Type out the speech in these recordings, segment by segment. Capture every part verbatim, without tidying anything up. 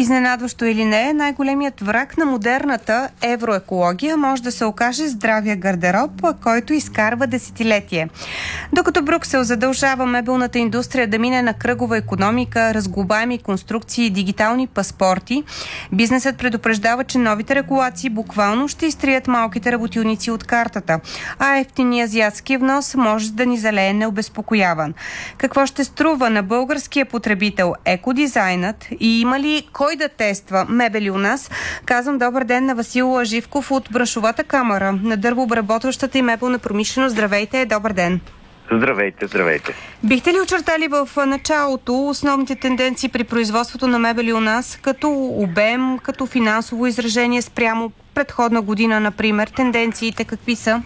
Изненадващо или не, най-големият враг на модерната евроекология може да се окаже здравия гардероб, който изкарва десетилетие. Докато Брюксел задължава мебелната индустрия да мине на кръгова икономика, разглобаеми конструкции и дигитални паспорти, бизнесът предупреждава, че новите регулации буквално ще изтрият малките работилници от картата, а ефтиният азиатски внос може да ни залее необезпокояван. Какво ще струва на българския потребител екодизайнът и има ли кой да тества мебели у нас? Казвам добър ден на Васил Живков от Браншовата камара на дървообработващата и мебелна промишленост. Здравейте, добър ден! Здравейте, здравейте! Бихте ли очертали в началото основните тенденции при производството на мебели у нас, като обем, като финансово изражение спрямо предходна година, например? Тенденциите какви са?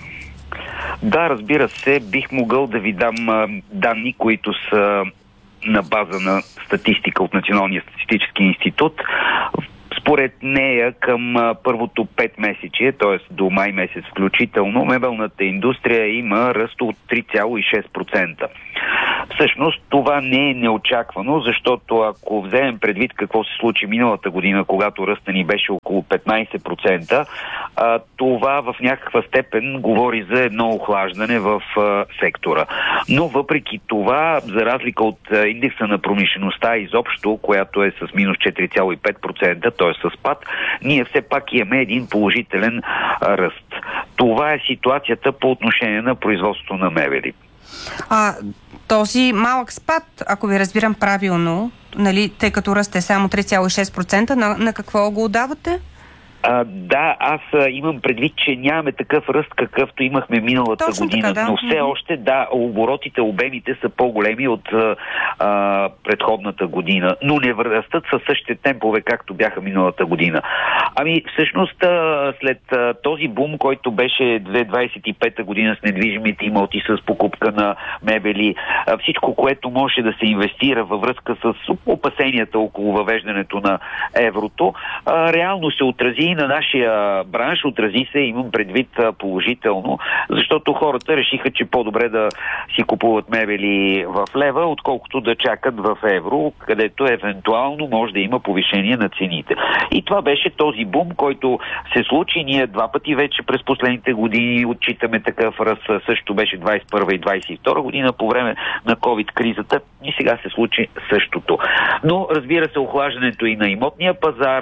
Да, разбира се, бих могъл да ви дам а, данни, които са на база на статистика от Националния статистически институт. Според нея към а, първото пет месече, т.е. до май месец включително, мебелната индустрия има ръст от три цяло и шест процента. Всъщност това не е неочаквано, защото ако вземем предвид какво се случи миналата година, когато ръста ни беше около петнайсет процента, а, това в някаква степен говори за едно охлаждане в а, сектора. Но въпреки това, за разлика от а, индекса на промишлеността изобщо, която е с минус четири цяло и пет процента, т.е. с спад, ние все пак имаме един положителен а, ръст. Това е ситуацията по отношение на производството на мебели. А този малък спад, ако ви разбирам правилно, нали, тъй като ръст е само три цяло и шест процента, на, на какво го отдавате? А, да, аз а, имам предвид, че нямаме такъв ръст, какъвто имахме миналата Точно година, така, да. но все още, да, оборотите, обемите са по-големи от а, а, предходната година, но не растат със същите темпове, както бяха миналата година. Ами, всъщност, а, след а, този бум, който беше две хиляди двайсет и пета година с недвижимите имоти, с покупка на мебели, а, всичко, което може да се инвестира във връзка с опасенията около въвеждането на еврото, а, реално се отрази и на нашия бранш, отрази се, имам предвид положително, защото хората решиха, че по-добре да си купуват мебели в лева, отколкото да чакат в евро, където евентуално може да има повишение на цените. И това беше този бум, който се случи. Ние два пъти вече през последните години отчитаме такъв ръст. Също беше двайсет и първа и двайсет и втора година по време на COVID-кризата и сега се случи същото. Но, разбира се, охлаждането и на имотния пазар,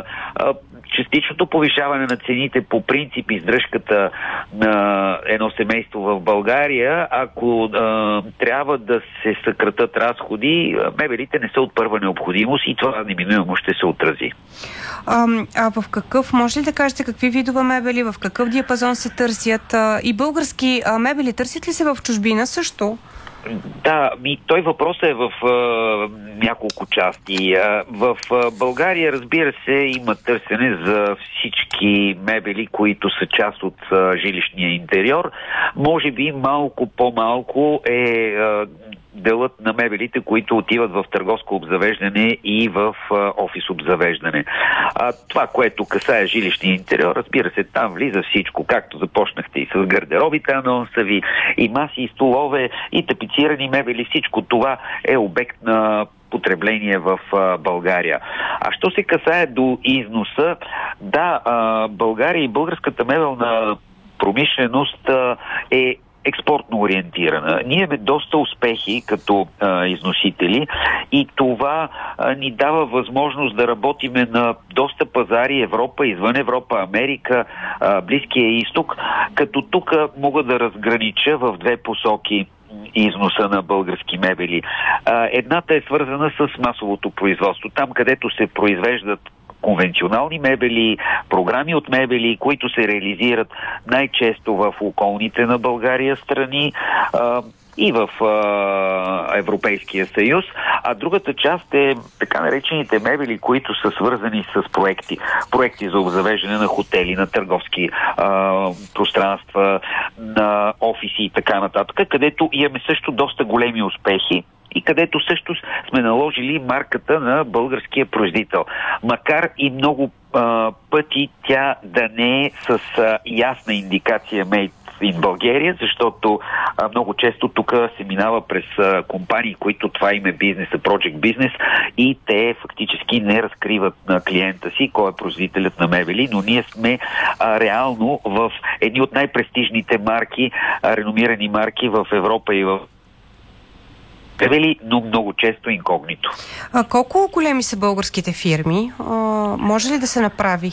частичното повишаване на цените по принцип издръжката на едно семейство в България, ако а, трябва да се съкратат разходи, мебелите не са от първа необходимост и това неминуемо ще се отрази. А, а в какъв, може ли да кажете какви видове мебели, в какъв диапазон се търсят? А, и български а, мебели търсят ли се в чужбина също? Да, ми, той въпрос е в а, няколко части. А, в а, България, разбира се, има търсене за всички мебели, които са част от а, жилищния интериор. Може би малко по-малко е а, делът на мебелите, които отиват в търговско обзавеждане и в а, офис обзавеждане. А, това, което касае жилищния интериор, разбира се, там влиза всичко, както започнахте и с гардеробите анонса ви, и маси, и столове, и тапицирани мебели, всичко това е обект на потребление в а, България. А що се касае до износа, да, а, България и българската мебелна промишленост а, е експортно ориентирана. Ние имаме доста успехи като а, износители и това а, ни дава възможност да работиме на доста пазари, Европа, извън Европа, Америка, а, Близкия изток, като тук мога да разгранича в две посоки износа на български мебели. А, едната е свързана с масовото производство. Там, където се произвеждат конвенционални мебели, програми от мебели, които се реализират най-често в околните на България страни а, и в а, Европейския съюз, а другата част е така наречените мебели, които са свързани с проекти. Проекти за обзавеждане на хотели, на търговски а, пространства, на офиси и така нататък, където имаме също доста големи успехи и където също сме наложили марката на българския производител. Макар и много а, пъти тя да не е с а, ясна индикация Made in България, защото а, много често тук се минава през а, компании, които това им е бизнеса, project бизнес, и те фактически не разкриват на клиента си кой е производителят на мебели, но ние сме а, реално в едни от най-престижните марки, а, реномирани марки в Европа и в мебели, но много често инкогнито. А колко големи са българските фирми? А, може ли да се направи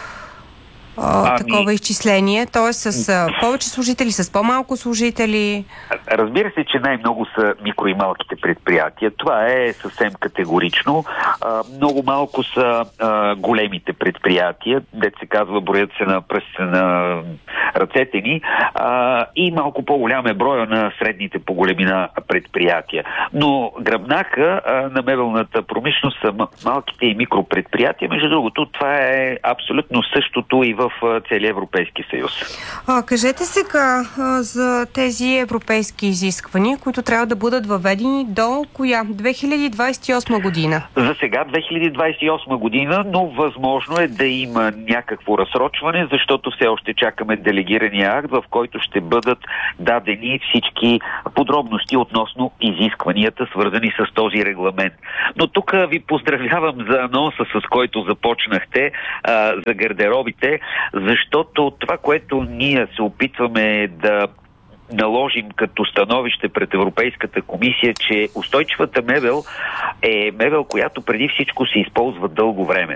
а, такова ами... изчисление? Т.е. с а, повече служители, с по-малко служители? Разбира се, че най-много са микро и малките предприятия. Това е съвсем категорично. А, много малко са а, големите предприятия, дето се казва, броят се на пръстите на ръцете ни, а, и малко по-голям е броя на средните по големина предприятия. Но гръбнака а, на мебелната промишленост са малките и микропредприятия. Между другото, това е абсолютно същото и в целия Европейски съюз. А, кажете сега а, за тези европейски изисквания, които трябва да бъдат въведени до коя? две хиляди двадесет и осма година? За сега две хиляди двадесет и осма година, но възможно е да има някакво разсрочване, защото все още чакаме делегирания акт, в който ще бъдат дадени всички подробности относно изискванията, свързани с този регламент. Но тук ви поздравявам за анонса, с който започнахте, а, за гардеробите, защото това, което ние се опитваме да наложим като становище пред Европейската комисия, че устойчивата мебел е мебел, която преди всичко се използва дълго време.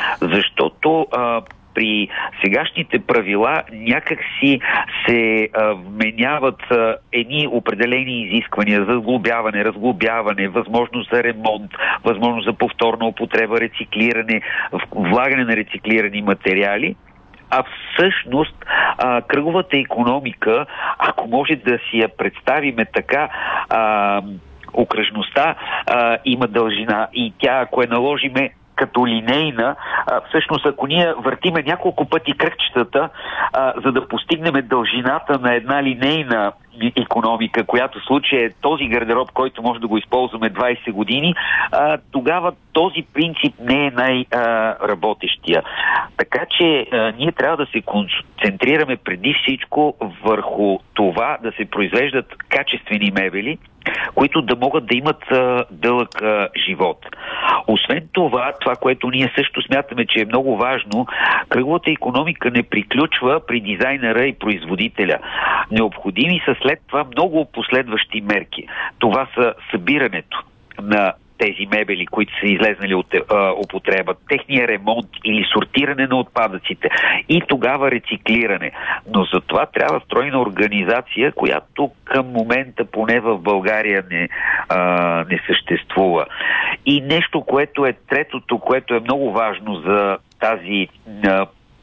Защото а, при сегашните правила някак си се а, вменяват а, едни определени изисквания за сглобяване, разглобяване, възможност за ремонт, възможност за повторна употреба, рециклиране, влагане на рециклирани материали. А всъщност а, кръговата икономика, ако може да си я представиме така, а, окръжността а, има дължина и тя, ако я наложиме като линейна, а, всъщност ако ние въртиме няколко пъти кръгчетата, а, за да постигнем дължината на една линейна икономика, която в случай е този гардероб, който може да го използваме двадесет години, а, тогава този принцип не е най-работещия. Така че а, ние трябва да се концентрираме преди всичко върху това да се произвеждат качествени мебели, които да могат да имат а, дълъг а, живот. Освен това, това, което ние също смятаме, че е много важно, кръговата икономика не приключва при дизайнера и производителя. Необходими са след това много последващи мерки. Това са събирането на тези мебели, които са излезнали от а, употреба, техния ремонт или сортиране на отпадъците и тогава рециклиране. Но за това трябва стройна организация, която към момента поне в България не, а, не съществува. И нещо, което е третото, което е много важно за тази а,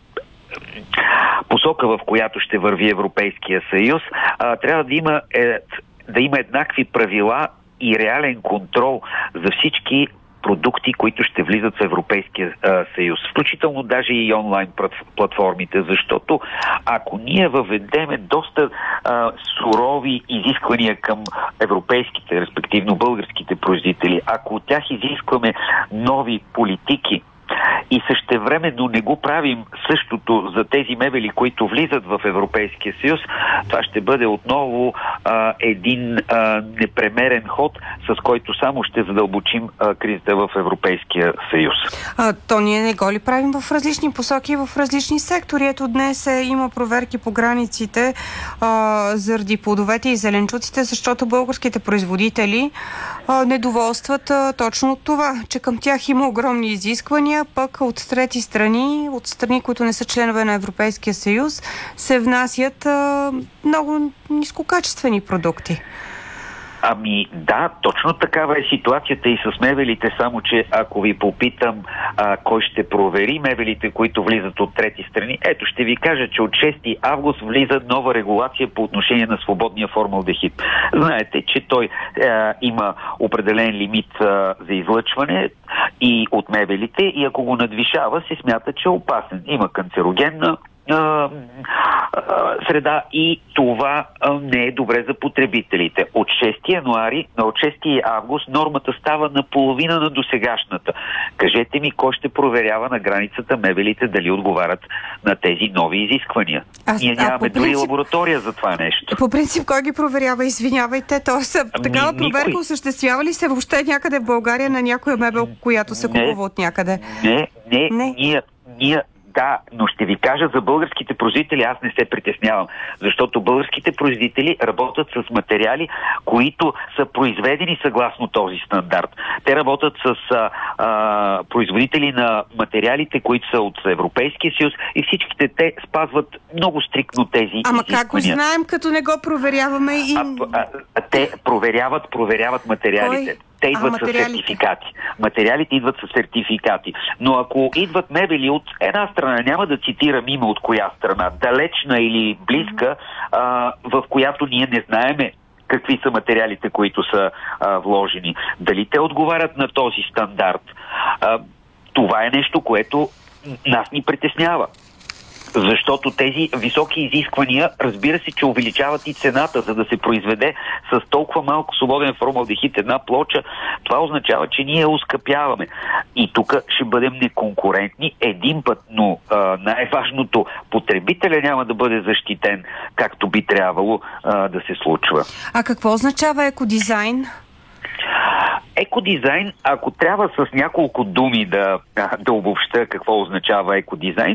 посока, в която ще върви Европейския съюз, а, трябва да има, е, да има еднакви правила и реален контрол за всички продукти, които ще влизат в Европейския а, съюз. Включително даже и онлайн платформите, защото ако ние въведеме доста а, сурови изисквания към европейските, респективно българските производители, ако от тях изискваме нови политики и същевременно не го правим същото за тези мебели, които влизат в Европейския съюз, това ще бъде отново а, един а, непремерен ход, с който само ще задълбочим а, кризата в Европейския съюз. А, то ние не го ли правим в различни посоки, в различни сектори? Ето днес е, има проверки по границите а, заради плодовете и зеленчуците, защото българските производители а, недоволстват а, точно от това, че към тях има огромни изисквания, пък от трети страни, от страни, които не са членове на Европейския съюз, се внасят а, много нискокачествени продукти. Ами да, точно такава е ситуацията и с мебелите, само че ако ви попитам а, кой ще провери мебелите, които влизат от трети страни, ето ще ви кажа, че от шести август влиза нова регулация по отношение на свободния формалдехид. Знаете, че той а, има определен лимит а, за излъчване и от мебелите и ако го надвишава, се смята, че е опасен. Има канцерогенна среда и това не е добре за потребителите. От шести януари, от шести август нормата става наполовина на досегашната. Кажете ми, кой ще проверява на границата мебелите дали отговарят на тези нови изисквания? А, Ние нямаме принцип, дори лаборатория за това нещо. По принцип, кой ги проверява? Извинявайте. Тоест, такава Ни, проверка никой. осъществява ли се въобще някъде в България на някоя мебел, която се купува от някъде? Не, не, не. Ние, ние да, но ще ви кажа за българските производители, аз не се притеснявам, защото българските производители работят с материали, които са произведени съгласно този стандарт. Те работят с а, а, производители на материалите, които са от Европейския съюз и всичките те спазват много стриктно тези Ама изисквания. как го знаем, като не го проверяваме и... А, а, а, те проверяват, проверяват материалите. Кой? Те идват а, с сертификати. Материалите идват с сертификати. Но ако идват мебели от една страна, няма да цитирам име от коя страна, далечна или близка, а, в която ние не знаеме какви са материалите, които са а, вложени. Дали те отговарят на този стандарт? А, това е нещо, което нас ни притеснява. Защото тези високи изисквания, разбира се, че увеличават и цената, за да се произведе с толкова малко свободен формалдехид една плоча. Това означава, че ние ускъпяваме. И тук ще бъдем неконкурентни един път, но а, най-важното, потребителя няма да бъде защитен, както би трябвало а, да се случва. А какво означава екодизайн? Екодизайн, ако трябва с няколко думи да, да обобща какво означава екодизайн,